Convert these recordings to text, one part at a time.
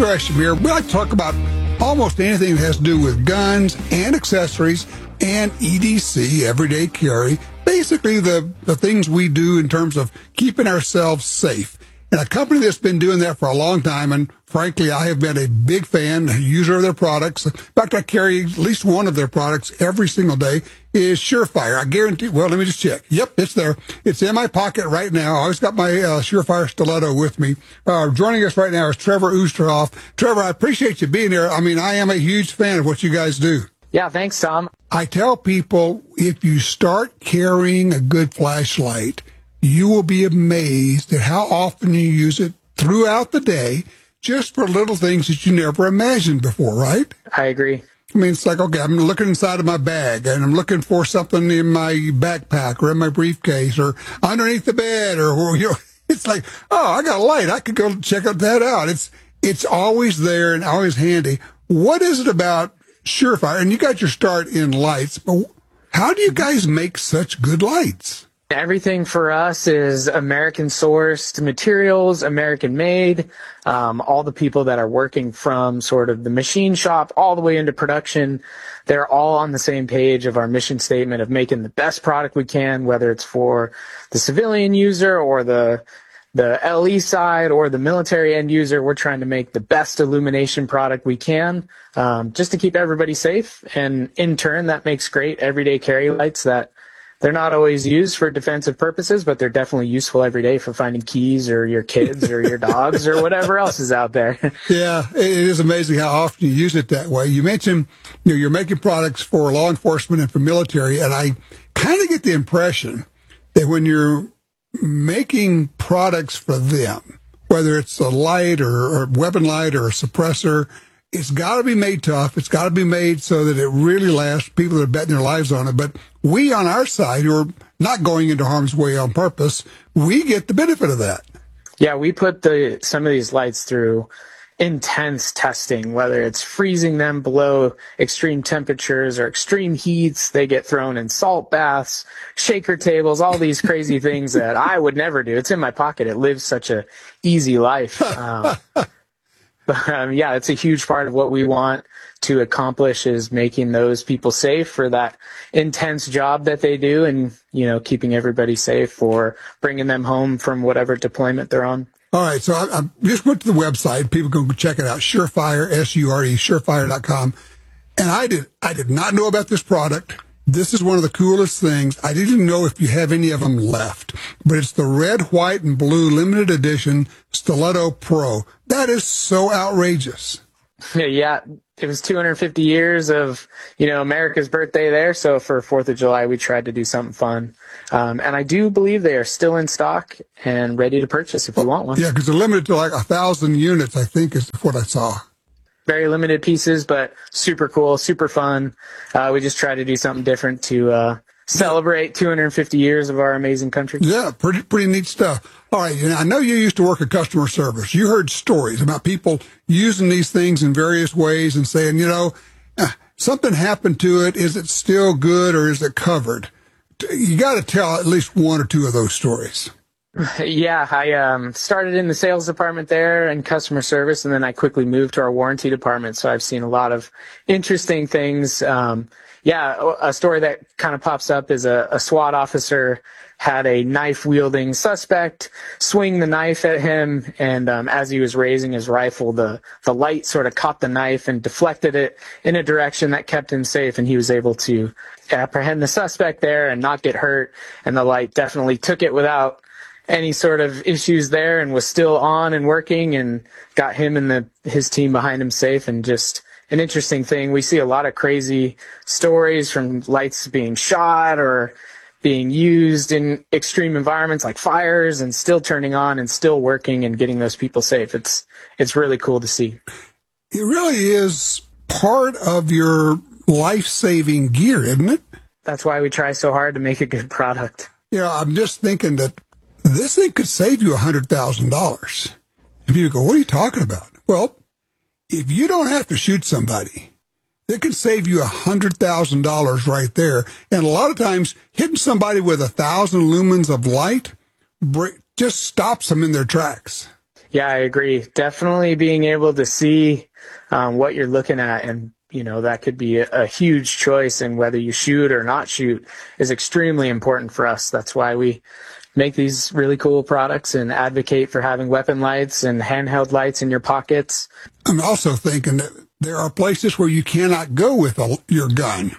Gresham here. We like to talk about almost anything that has to do with guns and accessories and EDC, everyday carry. Basically, the things we do in terms of keeping ourselves safe. And a company that's been doing that for a long time, and frankly, I have been a big fan, a user of their products. In fact, I carry at least one of their products every single day, is Surefire. I guarantee, well, let me just check. Yep, it's there. It's in my pocket right now. I always got my Surefire stiletto with me. Joining us right now is Trevor Oosterhoff. Trevor, I appreciate you being here. I mean, I am a huge fan of what you guys do. Yeah, thanks, Tom. I tell people, if you start carrying a good flashlight, you will be amazed at how often you use it throughout the day, just for little things that you never imagined before, right? I agree. I mean, it's like, okay, I'm looking inside of my bag, and I'm looking for something in my backpack or in my briefcase or underneath the bed, or you know, it's like, oh, I got a light. I could go check that out. It's always there and always handy. What is it about Surefire? And you got your start in lights, but how do you guys make such good lights? Everything for us is American sourced materials, American made. All the people that are working from sort of the machine shop all the way into production, they're all on the same page of our mission statement of making the best product we can, whether it's for the civilian user or the LE side or the military end user. We're trying to make the best illumination product we can, just to keep everybody safe. And in turn, that makes great everyday carry lights that they're not always used for defensive purposes, but they're definitely useful every day for finding keys or your kids or your dogs or whatever else is out there. Yeah, it is amazing how often you use it that way. You mentioned, you're making products for law enforcement and for military, and I kind of get the impression that when you're making products for them, whether it's a light or a weapon light or a suppressor, it's got to be made tough. It's got to be made so that it really lasts. People that are betting their lives on it. But we on our side, who are not going into harm's way on purpose, we get the benefit of that. Yeah, we put some of these lights through intense testing, whether it's freezing them below extreme temperatures or extreme heats. They get thrown in salt baths, shaker tables, all these crazy things that I would never do. It's in my pocket. It lives such a easy life. Yeah, it's a huge part of what we want to accomplish is making those people safe for that intense job that they do and, keeping everybody safe or bringing them home from whatever deployment they're on. All right. So I just went to the website. People can go check it out. Surefire, S-U-R-E, surefire.com. And I did not know about this product. This is one of the coolest things. I didn't even know if you have any of them left, but it's the red, white, and blue limited edition Stiletto Pro. That is so outrageous. Yeah, it was 250 years of, America's birthday there. So for 4th of July, we tried to do something fun. And I do believe they are still in stock and ready to purchase if you want one. Yeah, because they're limited to like 1,000 units, I think is what I saw. Very limited pieces, but super cool, super fun. We just try to do something different to celebrate 250 years of our amazing country. Yeah, pretty neat stuff. All right, I know you used to work in customer service. You heard stories about people using these things in various ways and saying, something happened to it. Is it still good or is it covered? You got to tell at least one or two of those stories. Yeah, I started in the sales department there and customer service, and then I quickly moved to our warranty department. So I've seen a lot of interesting things. A story that kind of pops up is a SWAT officer had a knife-wielding suspect swing the knife at him, and as he was raising his rifle, the light sort of caught the knife and deflected it in a direction that kept him safe, and he was able to apprehend the suspect there and not get hurt, and the light definitely took it without any sort of issues there and was still on and working and got him and his team behind him safe. And just an interesting thing. We see a lot of crazy stories from lights being shot or being used in extreme environments like fires and still turning on and still working and getting those people safe. It's really cool to see. It really is part of your life-saving gear, isn't it? That's why we try so hard to make a good product. I'm just thinking that this thing could save you $100,000. And people go, what are you talking about? Well, if you don't have to shoot somebody, it can save you $100,000 right there. And a lot of times, hitting somebody with 1,000 lumens of light just stops them in their tracks. Yeah, I agree. Definitely being able to see what you're looking at, and that could be a huge choice, and whether you shoot or not shoot is extremely important for us. That's why we make these really cool products and advocate for having weapon lights and handheld lights in your pockets. I'm also thinking that there are places where you cannot go with your gun.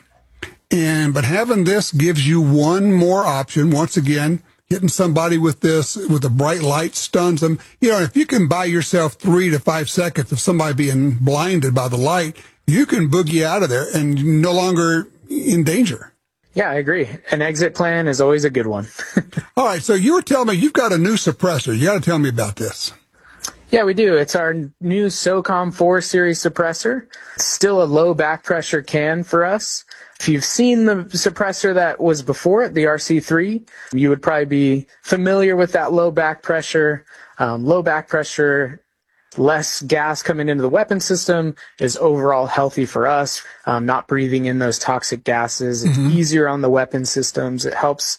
But having this gives you one more option. Once again, hitting somebody with this, with a bright light, stuns them. If you can buy yourself 3 to 5 seconds of somebody being blinded by the light, you can boogie out of there and you're no longer in danger. Yeah, I agree. An exit plan is always a good one. All right, so you were telling me you've got a new suppressor. You got to tell me about this. Yeah, we do. It's our new SOCOM 4 series suppressor. It's still a low back pressure can for us. If you've seen the suppressor that was before it, the RC3, you would probably be familiar with that low back pressure. Low back pressure, less gas coming into the weapon system is overall healthy for us. Not breathing in those toxic gases. It's easier on the weapon systems. It helps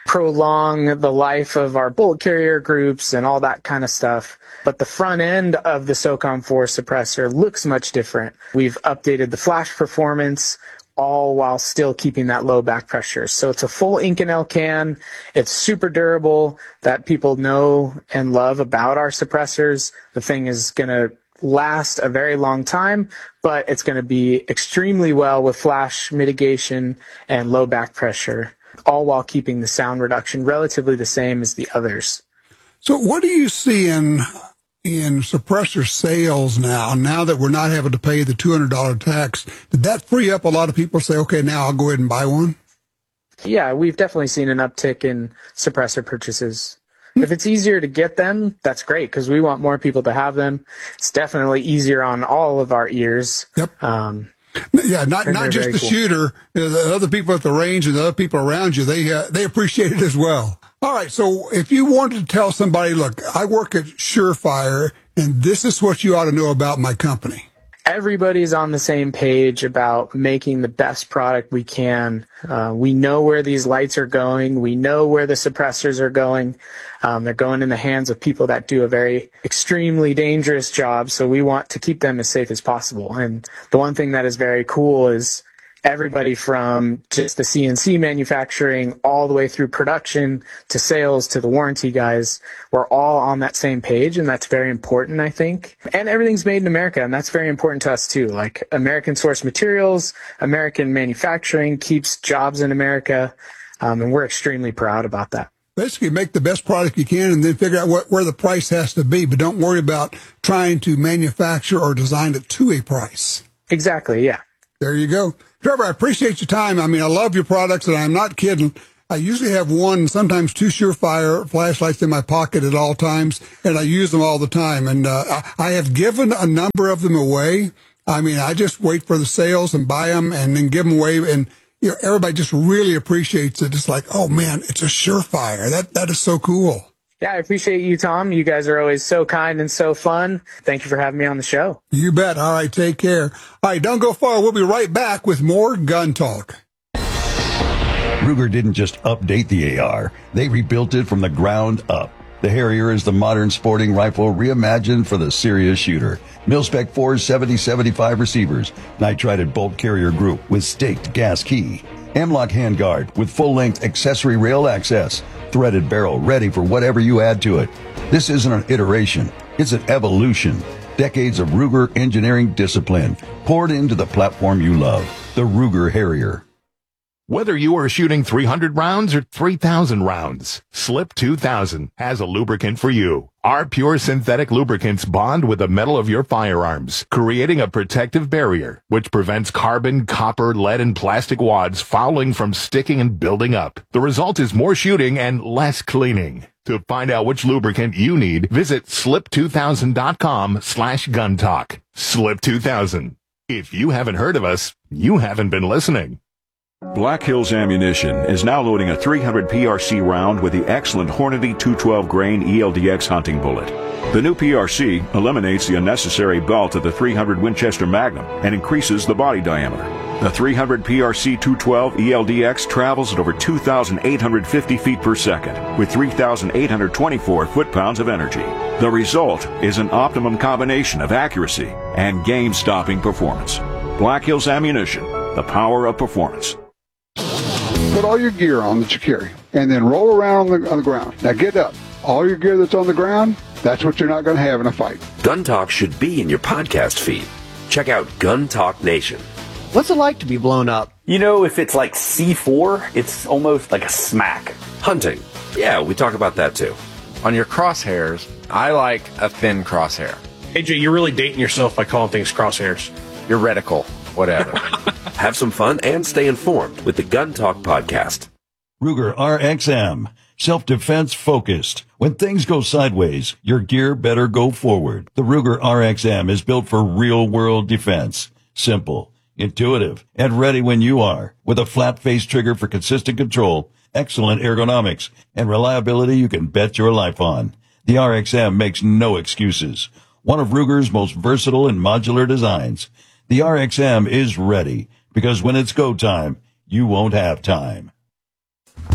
prolong the life of our bullet carrier groups and all that kind of stuff. But the front end of the SOCOM 4 suppressor looks much different. We've updated the flash performance, all while still keeping that low back pressure. So it's a full Inconel can. It's super durable. That people know and love about our suppressors. The thing is going to last a very long time, but it's going to be extremely well with flash mitigation and low back pressure, all while keeping the sound reduction relatively the same as the others. So what do you see in suppressor sales now that we're not having to pay the $200 tax? Did that free up a lot of people to say, okay, now I'll go ahead and buy one? Yeah, we've definitely seen an uptick in suppressor purchases. If it's easier to get them, that's great, because we want more people to have them. It's definitely easier on all of our ears. Yep. Yeah, not just the cool shooter, the other people at the range and the other people around you, they appreciate it as well. All right, so if you wanted to tell somebody, look, I work at Surefire, and this is what you ought to know about my company. Everybody's on the same page about making the best product we can. We know where these lights are going. We know where the suppressors are going. They're going in the hands of people that do a very extremely dangerous job, so we want to keep them as safe as possible. And the one thing that is very cool is everybody from just the CNC manufacturing all the way through production to sales to the warranty guys, we're all on that same page, and that's very important, I think. And everything's made in America, and that's very important to us too. Like American source materials, American manufacturing keeps jobs in America, and we're extremely proud about that. Basically, make the best product you can and then figure out where the price has to be, but don't worry about trying to manufacture or design it to a price. Exactly, yeah. There you go. Trevor, I appreciate your time. I mean, I love your products, and I'm not kidding. I usually have one, sometimes two Surefire flashlights in my pocket at all times, and I use them all the time. And I have given a number of them away. I mean, I just wait for the sales and buy them and then give them away. And everybody just really appreciates it. It's like, oh, man, it's a Surefire. That is so cool. Yeah, I appreciate you, Tom. You guys are always so kind and so fun. Thank you for having me on the show. You bet. All right, take care. All right, don't go far. We'll be right back with more Gun Talk. Ruger didn't just update the AR. They rebuilt it from the ground up. The Harrier is the modern sporting rifle reimagined for the serious shooter. Mil-Spec 4's 70-75 receivers, nitrided bolt carrier group with staked gas key, M-LOK handguard with full-length accessory rail access, threaded barrel ready for whatever you add to it. This isn't an iteration, it's an evolution. Decades of Ruger engineering discipline poured into the platform you love, the Ruger Harrier. Whether you are shooting 300 rounds or 3,000 rounds, Slip 2000 has a lubricant for you. Our pure synthetic lubricants bond with the metal of your firearms, creating a protective barrier, which prevents carbon, copper, lead, and plastic wads fouling from sticking and building up. The result is more shooting and less cleaning. To find out which lubricant you need, visit slip2000.com/guntalk. Slip 2000. If you haven't heard of us, you haven't been listening. Black Hills Ammunition is now loading a 300 PRC round with the excellent Hornady 212 grain ELDX hunting bullet. The new PRC eliminates the unnecessary belt of the 300 Winchester Magnum and increases the body diameter. The 300 PRC 212 ELDX travels at over 2,850 feet per second with 3,824 foot-pounds of energy. The result is an optimum combination of accuracy and game-stopping performance. Black Hills Ammunition, the power of performance. Put all your gear on that you carry, and then roll around on the ground. Now get up. All your gear that's on the ground, that's what you're not going to have in a fight. Gun Talk should be in your podcast feed. Check out Gun Talk Nation. What's it like to be blown up? You know, if it's like C4, it's almost like a smack. Hunting. Yeah, we talk about that too. On your crosshairs, I like a thin crosshair. AJ, you're really dating yourself by calling things crosshairs. Your reticle, whatever. Have some fun and stay informed with the Gun Talk podcast. Ruger RXM. Self-defense focused. When things go sideways, your gear better go forward. The Ruger RXM is built for real-world defense. Simple, intuitive, and ready when you are. With a flat-face trigger for consistent control, excellent ergonomics, and reliability you can bet your life on. The RXM makes no excuses. One of Ruger's most versatile and modular designs. The RXM is ready, because when it's go time, you won't have time.